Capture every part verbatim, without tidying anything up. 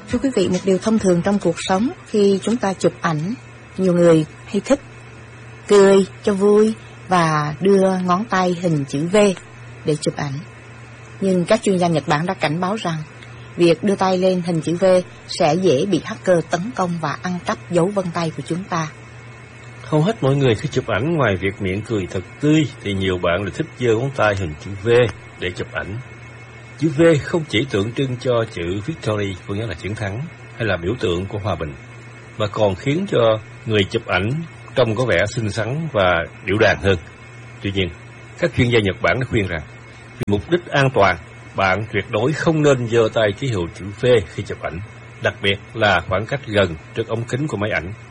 Thưa quý vị, một điều thông thường trong cuộc sống khi chúng ta chụp ảnh, nhiều người hay thích cười cho vui và đưa ngón tay hình chữ V để chụp ảnh. Nhưng các chuyên gia Nhật Bản đã cảnh báo rằng việc đưa tay lên hình chữ V sẽ dễ bị hacker tấn công và ăn cắp dấu vân tay của chúng ta. Hầu hết mọi người khi chụp ảnh, ngoài việc miệng cười thật tươi thì nhiều bạn lại thích giơ ngón tay hình chữ V để chụp ảnh. Chữ V không chỉ tượng trưng cho chữ Victory, có nghĩa là chiến thắng, hay là biểu tượng của hòa bình, mà còn khiến cho người chụp ảnh trông có vẻ xinh xắn và điệu đàng hơn. Tuy nhiên, các chuyên gia Nhật Bản đã khuyên rằng vì mục đích an toàn, bạn tuyệt đối không nên giơ tay ký hiệu chữ V khi chụp ảnh, đặc biệt là khoảng cách gần trước ống kính của máy ảnh.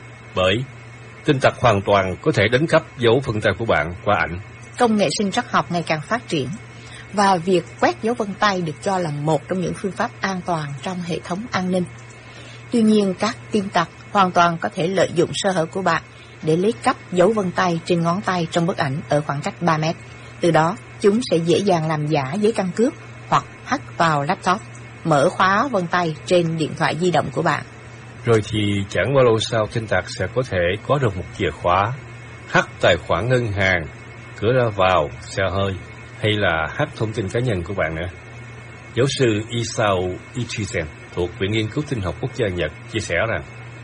Bởi tin tặc hoàn toàn có thể đánh cắp dấu vân tay của bạn qua ảnh. Công nghệ sinh trắc học ngày càng phát triển và việc quét dấu vân tay được cho là một trong những phương pháp an toàn trong hệ thống an ninh. Tuy nhiên, các tin tặc hoàn toàn có thể lợi dụng sơ hở của bạn để lấy cắp dấu vân tay trên ngón tay trong bức ảnh ở khoảng cách ba mét. Từ đó, chúng sẽ dễ dàng làm giả giấy căn cước hoặc hack vào laptop, mở khóa vân tay trên điện thoại di động của bạn. Rồi thì chẳng bao lâu sau, tin tặc sẽ có thể có được một chìa khóa, hack tài khoản ngân hàng, cửa ra vào, xe hơi, hay là hack thông tin cá nhân của bạn nữa. Giáo sư Isao Ichizen thuộc Viện Nghiên cứu Tin học Quốc gia Nhật chia sẻ rằng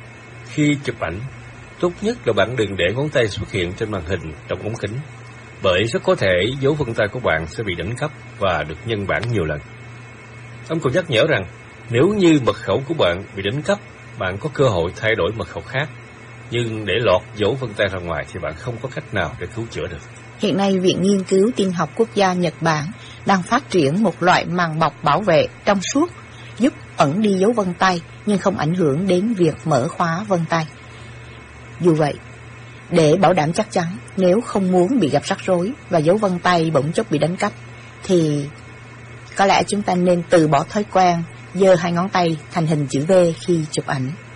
khi chụp ảnh, tốt nhất là bạn đừng để ngón tay xuất hiện trên màn hình trong ống kính, bởi rất có thể dấu vân tay của bạn sẽ bị đánh cắp và được nhân bản nhiều lần. Ông còn nhắc nhở rằng nếu như mật khẩu của bạn bị đánh cắp, bạn có cơ hội thay đổi mật khẩu khác, nhưng để lọt dấu vân tay ra ngoài thì bạn không có cách nào để cứu chữa được. Hiện nay, Viện Nghiên cứu Tin học Quốc gia Nhật Bản đang phát triển một loại màng bọc bảo vệ trong suốt giúp ẩn đi dấu vân tay nhưng không ảnh hưởng đến việc mở khóa vân tay. Dù vậy, để bảo đảm chắc chắn, nếu không muốn bị gặp rắc rối và dấu vân tay bỗng chốc bị đánh cắp, thì có lẽ chúng ta nên từ bỏ thói quen giơ hai ngón tay thành hình chữ V khi chụp ảnh.